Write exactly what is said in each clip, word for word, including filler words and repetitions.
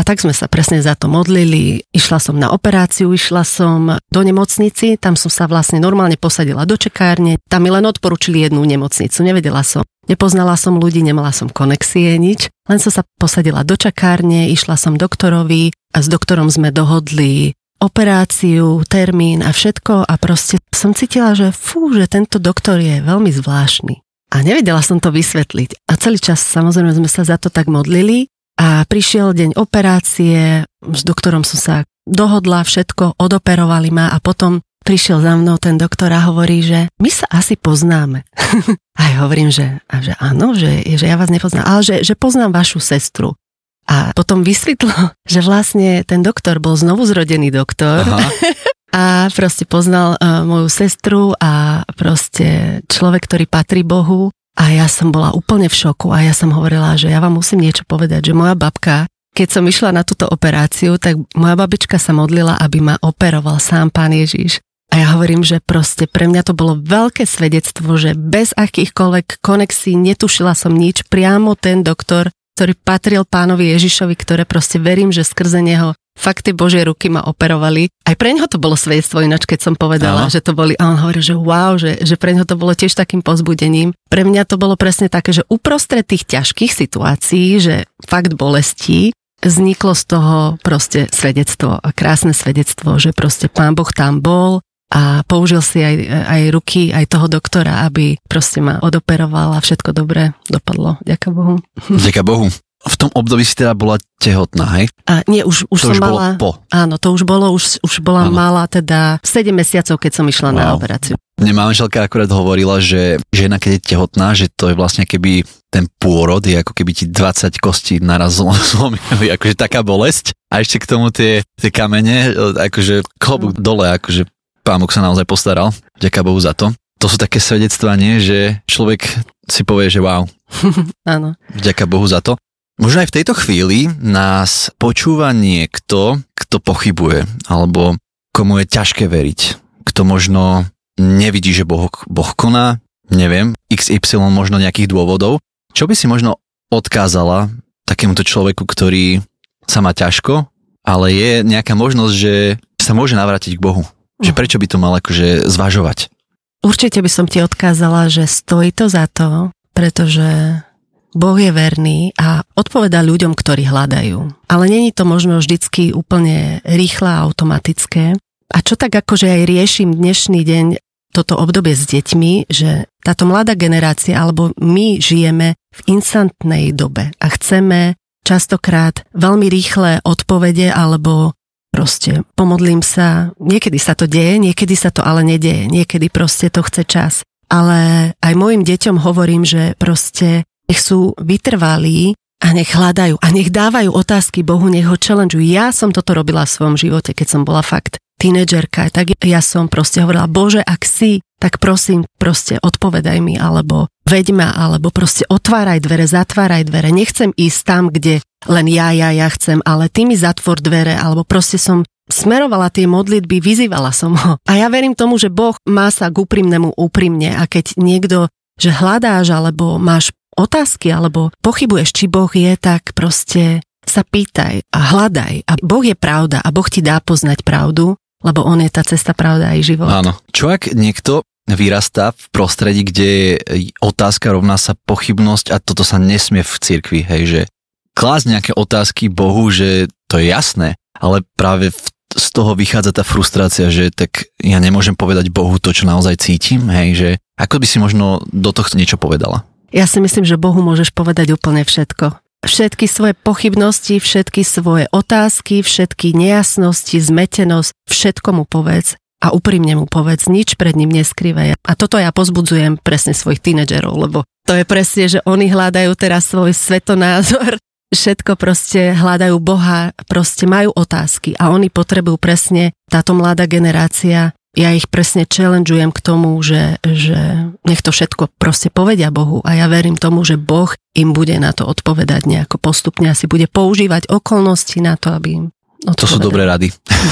A tak sme sa presne za to modlili. Išla som na operáciu, išla som do nemocnici, tam som sa vlastne normálne posadila do čekárne. Tam mi len odporúčili jednu nemocnicu, nevedela som. Nepoznala som ľudí, nemala som konexie, nič. Len som sa posadila do čakárne, išla som doktorovi a s doktorom sme dohodli operáciu, termín a všetko a proste som cítila, že fú, že tento doktor je veľmi zvláštny. A nevedela som to vysvetliť. A celý čas samozrejme sme sa za to tak modlili. A prišiel deň operácie, s doktorom som sa dohodla, všetko, odoperovali ma a potom prišiel za mnou ten doktor a hovorí, že my sa asi poznáme. A ja hovorím, že, a že áno, že, že ja vás nepoznám, ale že, že poznám vašu sestru. A potom vysvetlo, že vlastne ten doktor bol znovu zrodený doktor. Aha. A proste poznal uh, moju sestru a proste človek, ktorý patrí Bohu. A ja som bola úplne v šoku a ja som hovorila, že ja vám musím niečo povedať, že moja babka, keď som išla na túto operáciu, tak moja babička sa modlila, aby ma operoval sám Pán Ježiš. A ja hovorím, že proste pre mňa to bolo veľké svedectvo, že bez akýchkoľvek konexí netušila som nič, priamo ten doktor, ktorý patril Pánovi Ježišovi, ktoré proste verím, že skrze neho fakt tie Božie ruky ma operovali. Aj pre neho to bolo svedectvo ináč, keď som povedala, no. že to boli, a on hovoril, že wow, že, že pre neho to bolo tiež takým povzbudením. Pre mňa to bolo presne také, že uprostred tých ťažkých situácií, že fakt bolestí, vzniklo z toho proste svedectvo a krásne svedectvo, že proste Pán Boh tam bol a použil si aj, aj ruky, aj toho doktora, aby proste ma odoperoval a všetko dobre dopadlo. Ďakujem Bohu. Ďakujem Bohu. V tom období si teda bola tehotná, hej? A nie, už, už to som už mala... bolo po. Áno, to už bolo, už, už bola áno. Mala teda sedem mesiacov, keď som išla wow. na operáciu. Mne manželka akurát hovorila, že žena, keď je tehotná, že to je vlastne keby ten pôrod, je ako keby ti dvadsať kostí naraz zlomili, akože taká bolesť. A ešte k tomu tie, tie kamene, akože klobúk dole, akože Pán Boh sa naozaj postaral. Ďakujem Bohu za to. To sú také svedectvá, nie? Že človek si povie, že wow. Áno. Ďakujem Bohu za to. Možno aj v tejto chvíli nás počúva niekto, kto pochybuje, alebo komu je ťažké veriť. Kto možno nevidí, že Boh, boh koná, neviem, iks ypsilon možno nejakých dôvodov. Čo by si možno odkázala takémuto človeku, ktorý sa má ťažko, ale je nejaká možnosť, že sa môže navrátiť k Bohu? Že prečo by to mal akože zvažovať? Určite by som ti odkázala, že stojí to za to, pretože Boh je verný a odpovedá ľuďom, ktorí hľadajú. Ale není to možno vždycky úplne rýchle a automatické. A čo tak akože aj riešim dnešný deň, toto obdobie s deťmi, že táto mladá generácia, alebo my žijeme v instantnej dobe a chceme častokrát veľmi rýchle odpovede, alebo proste pomodlím sa, niekedy sa to deje, niekedy sa to ale nedeje, niekedy proste to chce čas. Ale aj mojim deťom hovorím, že proste nech sú vytrvalí a nech hľadajú a nech dávajú otázky Bohu, nech ho challengeujú. Ja som toto robila v svojom živote, keď som bola fakt tínedžerka, tak ja som proste hovorila, Bože, ak si, tak prosím, proste odpovedaj mi, alebo veď ma, alebo proste otváraj dvere, zatváraj dvere. Nechcem ísť tam, kde len ja, ja, ja chcem, ale ty mi zatvor dvere, alebo proste som smerovala tie modlitby, vyzývala som ho. A ja verím tomu, že Boh má sa k úprimnému úprimne a keď niekto, že hľadáš, alebo máš otázky, alebo pochybuješ, či Boh je, tak proste sa pýtaj a hľadaj. A Boh je pravda a Boh ti dá poznať pravdu, lebo on je tá cesta, pravda aj život. Áno. Čo ak niekto vyrastá v prostredí, kde otázka rovná sa pochybnosť a toto sa nesmie v cirkvi, hej, že klásť nejaké otázky Bohu, že to je jasné, ale práve v, z toho vychádza tá frustrácia, že tak ja nemôžem povedať Bohu to, čo naozaj cítim, hej, že ako by si možno do tohto niečo povedala? Ja si myslím, že Bohu môžeš povedať úplne všetko. Všetky svoje pochybnosti, všetky svoje otázky, všetky nejasnosti, zmetenosť, všetko mu povedz a úprimne mu povedz, nič pred ním neskrývaj. A toto ja pozbudzujem presne svojich tínedžerov, lebo to je presne, že oni hľadajú teraz svoj svetonázor, všetko proste hľadajú Boha, proste majú otázky a oni potrebujú presne, táto mladá generácia, ja ich presne challengeujem k tomu, že, že nech to všetko proste povedia Bohu a ja verím tomu, že Boh im bude na to odpovedať nejako postupne a si bude používať okolnosti na to, aby im odpovedal. To sú dobré rady.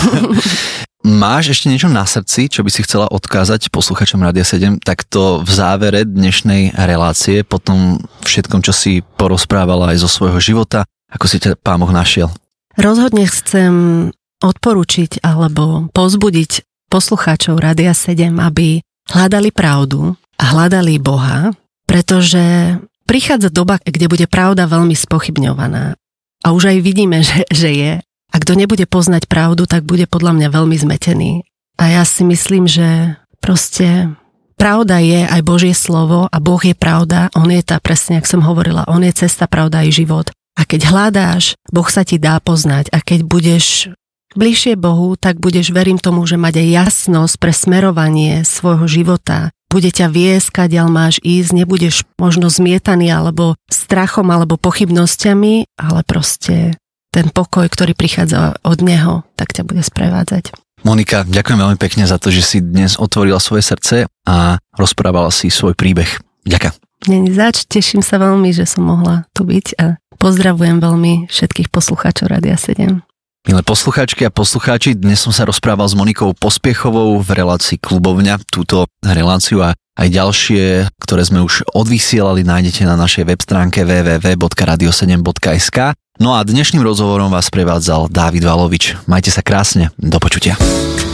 Máš ešte niečo na srdci, čo by si chcela odkázať posluchačom Rádia sedem, takto v závere dnešnej relácie, po tom všetkom, čo si porozprávala aj zo svojho života, ako si ťa Pán Boh našiel? Rozhodne chcem odporučiť alebo povzbudiť poslucháčov Rádia sedem, aby hľadali pravdu a hľadali Boha, pretože prichádza doba, kde bude pravda veľmi spochybňovaná. A už aj vidíme, že, že je. A kto nebude poznať pravdu, tak bude podľa mňa veľmi zmetený. A ja si myslím, že proste pravda je aj Božie slovo a Boh je pravda. On je tá, presne, jak som hovorila, on je cesta, pravda i život. A keď hľadáš, Boh sa ti dá poznať. A keď budeš bližšie Bohu, tak budeš, verím tomu, že mať aj jasnosť pre smerovanie svojho života. Bude ťa viesť, kadiaľ máš ísť, nebudeš možno zmietaný alebo strachom alebo pochybnosťami, ale proste ten pokoj, ktorý prichádza od Neho, tak ťa bude sprevádzať. Monika, ďakujem veľmi pekne za to, že si dnes otvorila svoje srdce a rozprávala si svoj príbeh. Ďakujem. Nie, zač, teším sa veľmi, že som mohla tu byť a pozdravujem veľmi všetkých poslucháčov Rádia sedem. Milé poslucháčky a poslucháči, dnes som sa rozprával s Monikou Pospiechovou v relácii Klubovňa. Túto reláciu a aj ďalšie, ktoré sme už odvysielali, nájdete na našej web stránke w w w bodka radio sedem bodka es ka. No a dnešným rozhovorom vás prevádzal Dávid Valovič. Majte sa krásne, do počutia.